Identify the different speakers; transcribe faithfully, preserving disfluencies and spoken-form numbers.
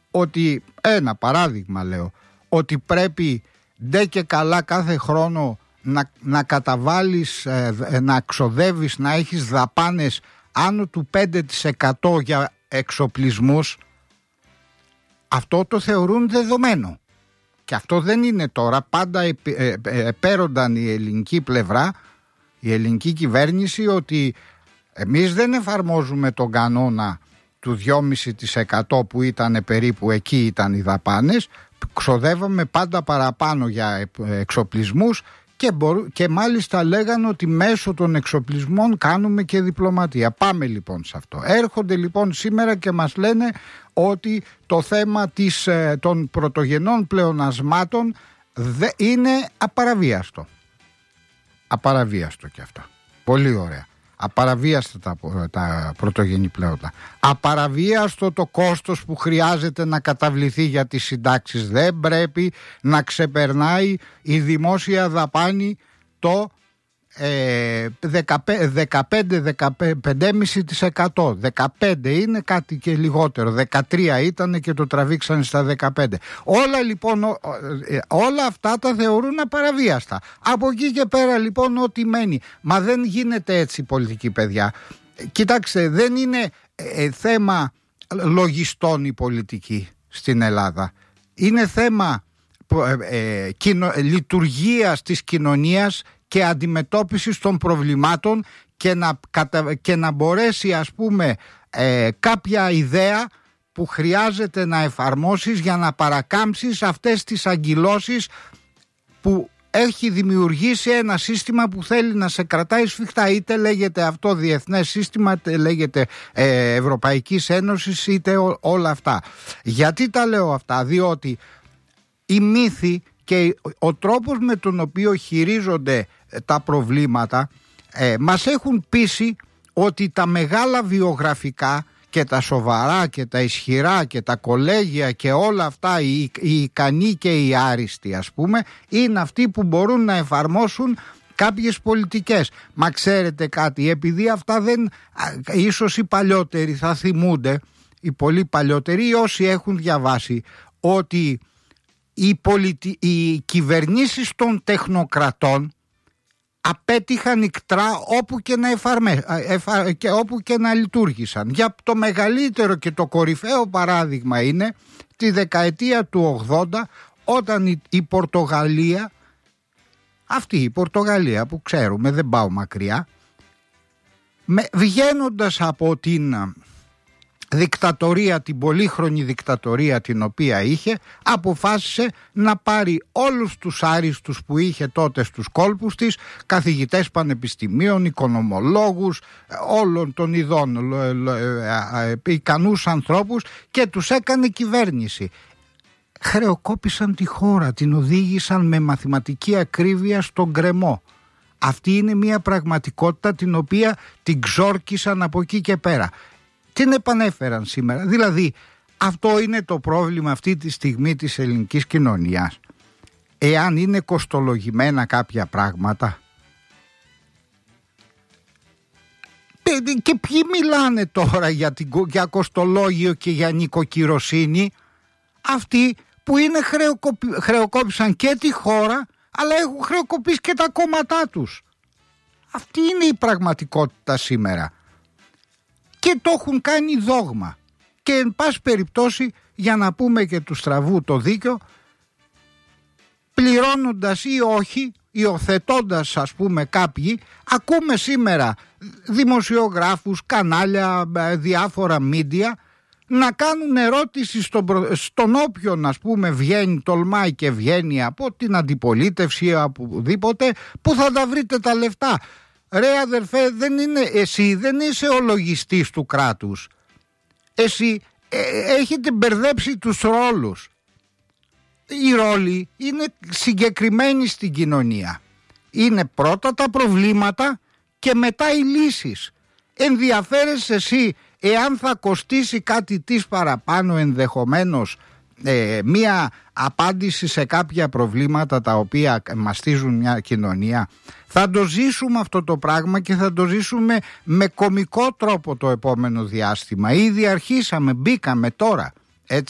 Speaker 1: ότι, ένα παράδειγμα λέω, ότι πρέπει ντε και καλά κάθε χρόνο να, να καταβάλεις, ε, να ξοδεύεις, να έχεις δαπάνες άνω του πέντε τοις εκατό για εξοπλισμούς, αυτό το θεωρούν δεδομένο. Και αυτό δεν είναι τώρα, πάντα επέρονταν η ελληνική πλευρά, η ελληνική κυβέρνηση, ότι εμείς δεν εφαρμόζουμε τον κανόνα του δυόμισι τοις εκατό που ήταν περίπου, εκεί ήταν οι δαπάνες, ξοδεύαμε πάντα παραπάνω για εξοπλισμούς και, μπορού, και μάλιστα λέγανε ότι μέσω των εξοπλισμών κάνουμε και διπλωματία. Πάμε λοιπόν σε αυτό. Έρχονται λοιπόν σήμερα και μας λένε ότι το θέμα της, των πρωτογενών πλεονασμάτων δε, είναι απαραβίαστο. Απαραβίαστο και αυτό. Πολύ ωραία. Απαραβίαστα τα, τα πρωτογενή πλέοντα. Απαραβίαστο το κόστος που χρειάζεται να καταβληθεί για τις συντάξεις. Δεν πρέπει να ξεπερνάει η δημόσια δαπάνη το ε, δεκαπέντε με δεκαπέντε κόμμα πέντε τοις εκατό. δεκαπέντε είναι κάτι και λιγότερο. δεκατρία ήταν και το τραβήξαν στα δεκαπέντε. Όλα λοιπόν, όλα αυτά τα θεωρούν απαραβίαστα. Από εκεί και πέρα λοιπόν ό,τι μένει. Μα δεν γίνεται έτσι πολιτική, παιδιά. Κοιτάξτε, δεν είναι ε, θέμα λογιστών η πολιτική στην Ελλάδα. Είναι θέμα ε, ε, κοινο, λειτουργίας της κοινωνίας και αντιμετώπισης των προβλημάτων και να, κατα... και να μπορέσει, ας πούμε, ε, κάποια ιδέα που χρειάζεται να εφαρμόσεις για να παρακάμψεις αυτές τις αγκυλώσεις που έχει δημιουργήσει ένα σύστημα που θέλει να σε κρατάει σφιχτά. Είτε λέγεται αυτό διεθνές σύστημα, είτε λέγεται ε, Ευρωπαϊκής Ένωσης, είτε ό, όλα αυτά. Γιατί τα λέω αυτά? Διότι οι μύθοι και ο τρόπος με τον οποίο χειρίζονται τα προβλήματα ε, μας έχουν πείσει ότι τα μεγάλα βιογραφικά και τα σοβαρά και τα ισχυρά και τα κολέγια και όλα αυτά, οι, οι ικανοί και οι άριστοι, ας πούμε, είναι αυτοί που μπορούν να εφαρμόσουν κάποιες πολιτικές. Μα ξέρετε κάτι, επειδή αυτά δεν, ίσως οι παλιότεροι θα θυμούνται, οι πολύ παλιότεροι ή όσοι έχουν διαβάσει, ότι οι, πολιτι... οι κυβερνήσεις των τεχνοκρατών απέτυχαν ικτρά όπου και να, εφαρμέ... εφα... και όπου και να λειτουργήσαν. Για το μεγαλύτερο και το κορυφαίο παράδειγμα είναι τη δεκαετία του ογδόντα, όταν η, η Πορτογαλία, αυτή η Πορτογαλία που ξέρουμε, δεν πάω μακριά, με... βγαίνοντας από την δικτατορία, την πολύχρονη δικτατορία την οποία είχε, αποφάσισε να πάρει όλους τους άριστους που είχε τότε στους κόλπους της, καθηγητές πανεπιστημίων, οικονομολόγους, όλων των ειδών, ικανούς ανθρώπους, και τους έκανε κυβέρνηση. Χρεοκόπησαν τη χώρα, την οδήγησαν με μαθηματική ακρίβεια στον γκρεμό. Αυτή είναι μια πραγματικότητα την οποία την ξόρκισαν από εκεί και πέρα. Την επανέφεραν σήμερα. Δηλαδή, αυτό είναι το πρόβλημα αυτή τη στιγμή της ελληνικής κοινωνίας. Εάν είναι κοστολογημένα κάποια πράγματα. Και ποιοι μιλάνε τώρα για, την, για κοστολόγιο και για νοικοκυροσύνη? Αυτοί που είναι χρεοκοπη, χρεοκόπησαν και τη χώρα, αλλά έχουν χρεοκοπήσει και τα κόμματά τους. Αυτή είναι η πραγματικότητα σήμερα. Και το έχουν κάνει δόγμα. Και εν πάση περιπτώσει, για να πούμε και του στραβού το δίκιο, πληρώνοντας ή όχι, υιοθετώντας ας πούμε κάποιοι, ακούμε σήμερα δημοσιογράφους, κανάλια, διάφορα μίντια να κάνουν ερώτηση στον, προ... στον όποιον ας πούμε βγαίνει, τολμάει και βγαίνει από την αντιπολίτευση ή από οπουδήποτε, που θα τα βρείτε τα λεφτά. Ρε αδερφέ, δεν είναι, εσύ δεν είσαι ο λογιστής του κράτους. Εσύ ε, έχετε μπερδέψει τους ρόλους. Οι ρόλοι είναι συγκεκριμένοι στην κοινωνία. Είναι πρώτα τα προβλήματα και μετά οι λύσεις. Ενδιαφέρεσαι εσύ εάν θα κοστίσει κάτι της παραπάνω ενδεχομένως ε, μία απάντηση σε κάποια προβλήματα τα οποία μαστίζουν μια κοινωνία? Θα το ζήσουμε αυτό το πράγμα και θα το ζήσουμε με κωμικό τρόπο το επόμενο διάστημα. Ήδη αρχίσαμε, μπήκαμε τώρα.